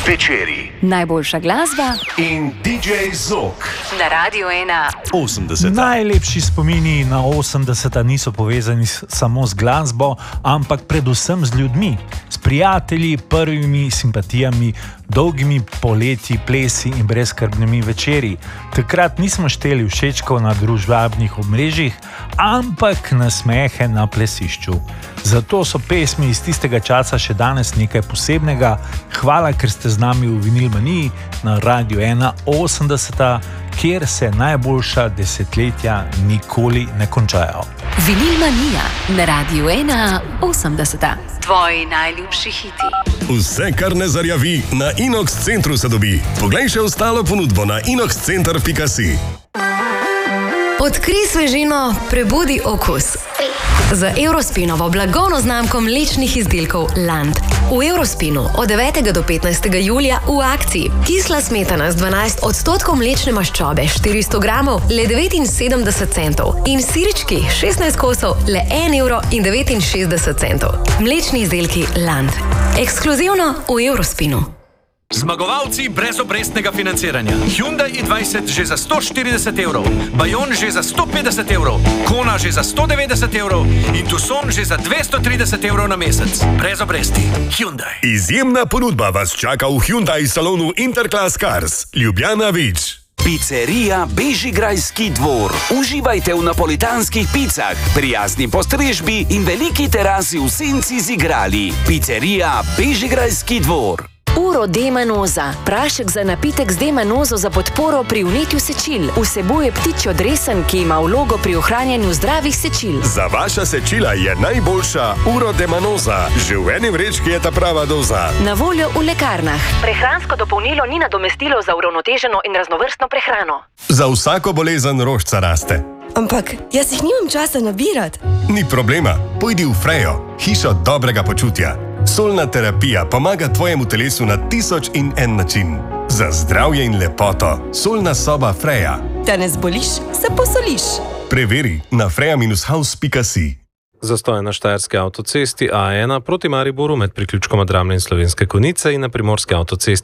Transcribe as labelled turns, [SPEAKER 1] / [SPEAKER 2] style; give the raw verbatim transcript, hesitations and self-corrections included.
[SPEAKER 1] Večeri.
[SPEAKER 2] Najboljša glasba
[SPEAKER 1] In D J Zok.
[SPEAKER 2] Na Radiu ena.
[SPEAKER 1] osemdeseta.
[SPEAKER 3] Najlepši spomini na osemdeseta niso povezani s, samo z glasbo, ampak predvsem z ljudmi, s prijatelji, prvimi simpatijami, dolgimi poletji, plesi in brezskrbnimi večeri. Takrat nismo šteli všečkov na družbenih omrežjih, ampak nasmehe na plesišču. Zato so pesmi iz tistega časa še danes nekaj posebnega. Hvala, ker ste z nami v Vinilmaniji na Radiu ena osemdeseta, kjer se najboljša desetletja nikoli ne končajo.
[SPEAKER 2] Vinilmanija na Radiu ena osemdeseta. Tvoji najljubši hiti.
[SPEAKER 4] Vse, kar ne zarjavi, na Inox Centru se dobi. Poglej še ostalo ponudbo na inox center pika si.
[SPEAKER 5] Odkrij svežino, prebudi okus. Z Eurospinovo blagovno znamko mlečnih izdelkov Land. V Eurospinu od devetega do petnajstega julija v akciji. Kisla smetana z dvanajst odstotkov mlečne maščobe, štiristo gramov, le devetinsedemdeset centov. In sirički, šestnajst kosov, le en evro in devetinšestdeset centov. Mlečni izdelki Land. Ekskluzivno v Eurospinu.
[SPEAKER 6] Zmagovalci brezobrestnega financiranja. Hyundai i dvajset že za sto štirideset evrov, Bayon že za sto petdeset evrov, Kona že za sto devetdeset evrov in Tucson že za dvesto trideset evrov na mesec. Brez obresti. Hyundai.
[SPEAKER 4] Izjemna ponudba vas čaka v Hyundai salonu Interclass Cars. Ljubljana Vič.
[SPEAKER 7] Pizzerija Bežigrajski dvor. Uživajte v napolitanskih picah, prijazni postrežbi in veliki terasi v senci z igrali. Pizzerija Bežigrajski dvor.
[SPEAKER 8] Uro D-manoza. Prašek za napitek z D-manozo za podporo pri vnetju sečil. Vsebuje ptičjo dresen, ki ima vlogo pri ohranjanju zdravih sečil.
[SPEAKER 4] Za vaša sečila je najboljša Uro D-manoza. Že v eni vrečki je ta prava doza.
[SPEAKER 8] Na voljo v lekarnah. Prehransko dopolnilo ni nadomestilo za uravnoteženo in raznovrstno prehrano.
[SPEAKER 4] Za vsako bolezen rožca raste.
[SPEAKER 9] Ampak jaz jih nimam časa nabirati.
[SPEAKER 4] Ni problema. Pojdi v Frejo, hišo dobrega počutja. Solna terapija pomaga tvojemu telesu na tisoč in en način. Za zdravje in lepoto. Solna soba Freja.
[SPEAKER 9] Da ne zboliš, se posoliš.
[SPEAKER 4] Preveri na freja house pika si.
[SPEAKER 10] Zastoj na štajerski avtocesti A ena proti Mariboru med priključkoma Dramlje in Slovenske Konjice in na primorski avtocesti